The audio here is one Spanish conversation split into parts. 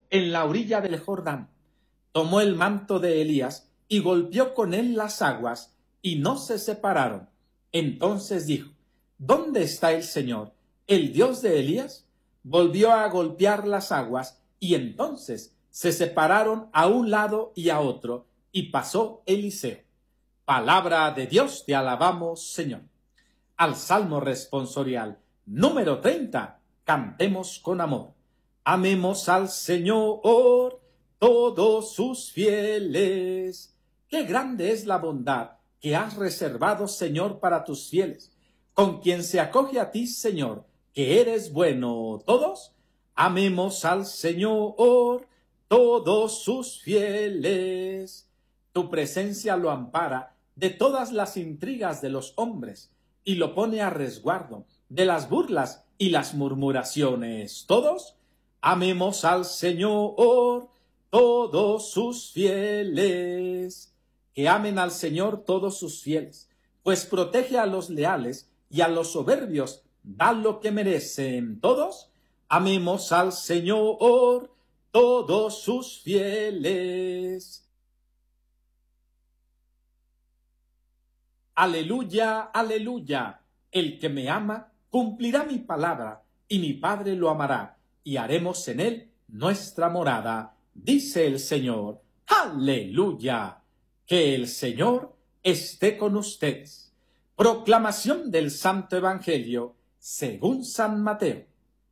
en la orilla del Jordán. Tomó el manto de Elías y golpeó con él las aguas, y no se separaron. Entonces dijo: ¿Dónde está el Señor, el Dios de Elías? Volvió a golpear las aguas, y entonces se separaron a un lado y a otro, y pasó Eliseo. Palabra de Dios, te alabamos, Señor. Al Salmo responsorial número 30, cantemos con amor. Amemos al Señor, todos sus fieles. Qué grande es la bondad que has reservado, Señor, para tus fieles, con quien se acoge a ti, Señor, que eres bueno. Todos amemos al Señor, todos sus fieles. Tu presencia lo ampara de todas las intrigas de los hombres y lo pone a resguardo de las burlas y las murmuraciones. Todos amemos al Señor, todos sus fieles. Que amen al Señor todos sus fieles, pues protege a los leales y a los soberbios da lo que merecen. Todos amemos al Señor, todos sus fieles. Aleluya, aleluya. El que me ama cumplirá mi palabra, y mi Padre lo amará, y haremos en él nuestra morada, dice el Señor. Aleluya. Que el Señor esté con ustedes. Proclamación del Santo Evangelio según San Mateo.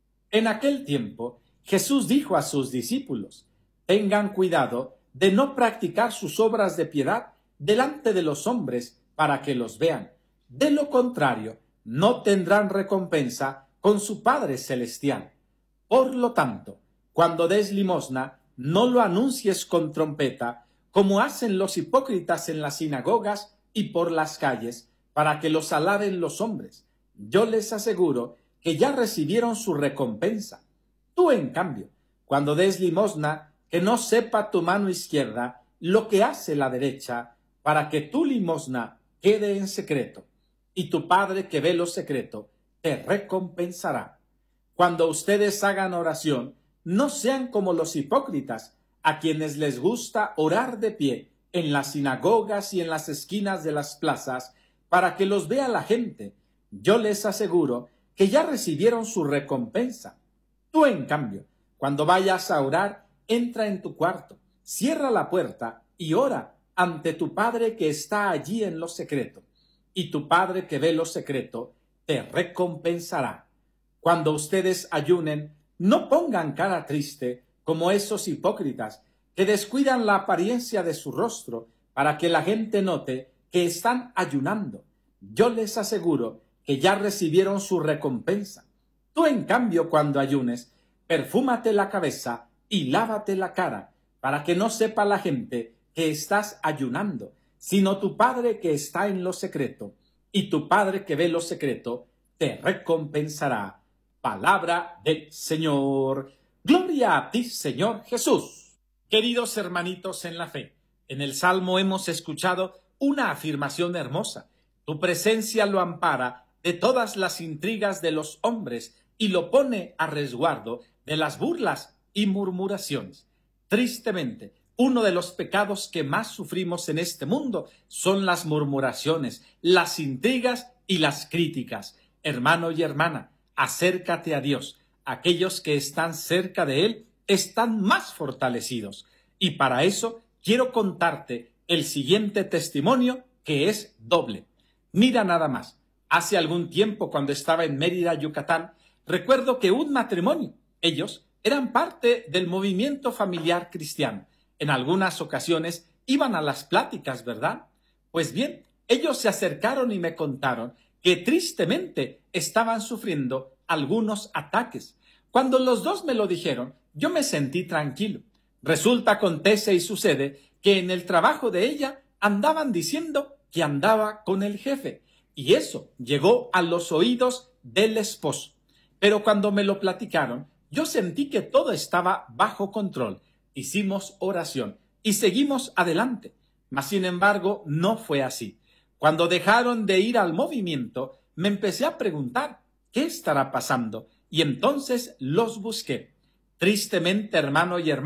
En aquel tiempo, Jesús dijo a sus discípulos: tengan cuidado de no practicar sus obras de piedad delante de los hombres para que los vean. De lo contrario, no tendrán recompensa con su Padre Celestial. Por lo tanto, cuando des limosna, no lo anuncies con trompeta, como hacen los hipócritas en las sinagogas y por las calles, para que los alaben los hombres. Yo les aseguro que ya recibieron su recompensa. Tú, en cambio, cuando des limosna, que no sepa tu mano izquierda lo que hace la derecha, para que tu limosna quede en secreto, y tu Padre que ve lo secreto te recompensará. Cuando ustedes hagan oración, no sean como los hipócritas, a quienes les gusta orar de pie en las sinagogas y en las esquinas de las plazas, para que los vea la gente. Yo les aseguro que ya recibieron su recompensa. Tú, en cambio, cuando vayas a orar, entra en tu cuarto, cierra la puerta y ora ante tu Padre que está allí en lo secreto, y tu Padre que ve lo secreto te recompensará. Cuando ustedes ayunen, no pongan cara triste como esos hipócritas que descuidan la apariencia de su rostro para que la gente note que están ayunando. Yo les aseguro que ya recibieron su recompensa. Tú, en cambio, cuando ayunes, perfúmate la cabeza y lávate la cara, para que no sepa la gente que estás ayunando, sino tu Padre que está en lo secreto, y tu Padre que ve lo secreto te recompensará. Palabra del Señor. Gloria a ti, Señor Jesús. Queridos hermanitos en la fe, en el Salmo hemos escuchado una afirmación hermosa. Tu presencia lo ampara de todas las intrigas de los hombres y lo pone a resguardo de las burlas y murmuraciones. Tristemente, uno de los pecados que más sufrimos en este mundo son las murmuraciones, las intrigas y las críticas. Hermano y hermana, acércate a Dios. Aquellos que están cerca de Él están más fortalecidos. Y para eso quiero contarte el siguiente testimonio, que es doble. Mira nada más. Hace algún tiempo, cuando estaba en Mérida, Yucatán, recuerdo que un matrimonio, ellos eran parte del movimiento familiar cristiano. En algunas ocasiones iban a las pláticas, ¿verdad? Pues bien, ellos se acercaron y me contaron que tristemente estaban sufriendo algunos ataques. Cuando los dos me lo dijeron, yo me sentí tranquilo. Resulta, acontece y sucede que en el trabajo de ella andaban diciendo que andaba con el jefe, y eso llegó a los oídos del esposo. Pero cuando me lo platicaron, yo sentí que todo estaba bajo control. Hicimos oración y seguimos adelante. Mas, sin embargo, no fue así. Cuando dejaron de ir al movimiento, me empecé a preguntar, ¿qué estará pasando? Y entonces los busqué. Tristemente, hermano y hermana,